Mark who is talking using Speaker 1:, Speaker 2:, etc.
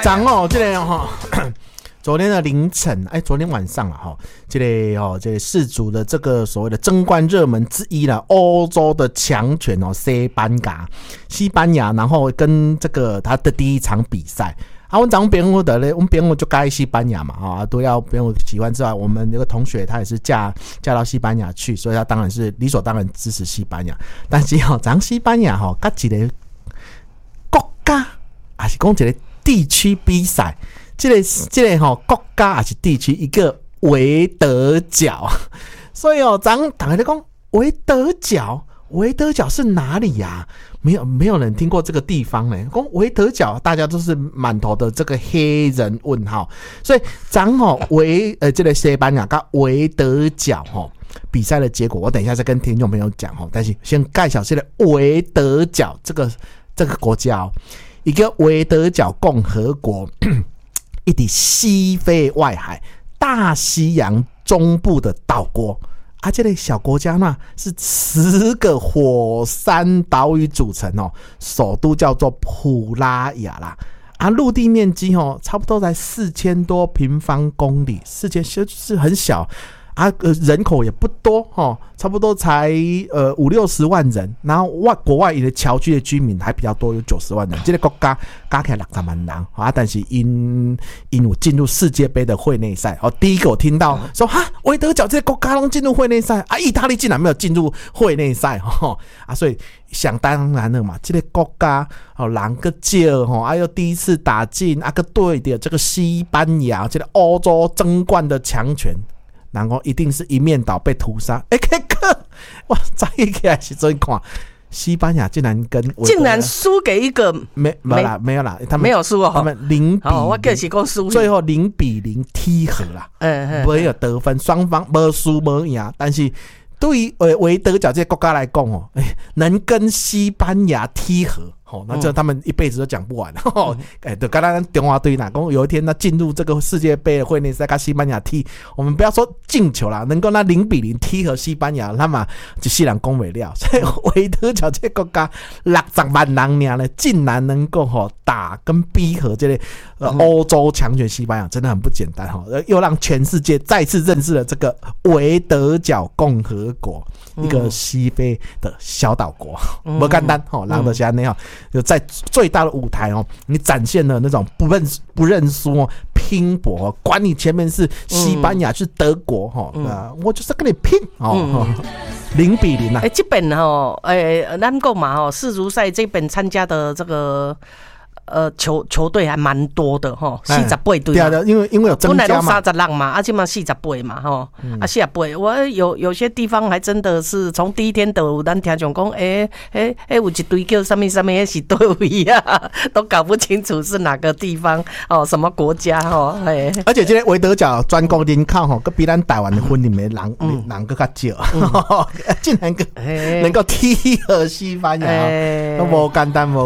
Speaker 1: 昨哦，这个哈。昨天的凌晨，昨天晚上了哈，这个世足的这个所谓的争冠热门之一了，欧洲的强权哦，西班牙，然后跟这个他的第一场比赛。我们讲辩护的嘞，我们辩护就该西班牙嘛，都要辩护喜欢之外，我们有个同学他也是嫁到西班牙去，所以他当然是理所当然支持西班牙。但是咱西班牙跟一个国家还是讲一个地区比赛。这个国家还是地区一个维德角，所以咱大家在讲维德角是哪里呀？没有人听过这个地方呢。讲维德角，大家都是满头的这个黑人问号。所以咱这个西班牙跟维德角比赛的结果，我等一下再跟听众朋友讲但是先介绍这个维德角这个国家一个维德角共和国。一地西非外海大西洋中部的岛国这个小国家呢是10个火山岛屿组成首都叫做普拉雅啦陆地面积差不多在4000多平方公里，4000是很小人口也不多差不多才50-60万人，然后国外的侨居的居民还比较多，有90万人。这个国家加起来60万人但是因有进入世界杯的会内赛第一个我听到说维德角这个国家都进入会内赛意大利竟然没有进入会内赛所以想当然了嘛，这个国家人个少又第一次打进个对的这个西班牙这个欧洲争冠的强权。然后一定是一面倒被屠杀，哇！早一起来时阵看，西班牙竟然
Speaker 2: 输给一个
Speaker 1: 没有啦，他们
Speaker 2: 没有输
Speaker 1: 他们0-0，
Speaker 2: 我更是讲输，
Speaker 1: 最后0-0踢和啦，没有得分，双方没输没赢，但是对于维德角这个国家来讲能跟西班牙踢和。那这他们一辈子都讲不完就刚刚中华队有一天他进入这个世界杯的会内赛跟西班牙踢，我们不要说进球啦，能够那0-0踢和西班牙，他们一世人讲不了。所以维德角这个国家60万人呢，竟然能够打跟逼和这个欧洲强权西班牙，真的很不简单又让全世界再次认识了这个维德角共和国，一个西非的小岛国，不简单人就是这样就在最大的舞台你展现了那种不认输拼搏管你前面是西班牙是德国我就是跟你拼0-0
Speaker 2: 这边咱讲嘛世足赛这边参加的这个球队还蛮多的48队嘛，
Speaker 1: 因为有增加嘛，
Speaker 2: 本来都30人嘛，现在48嘛48，我有些地方还真的是从第一天就有咱听讲有一队叫什么是队位都搞不清楚是哪个地方什么国家
Speaker 1: 而且这个维德角专攻人口比咱台湾的婚姻的人更少竟然能够踢和西班牙不简单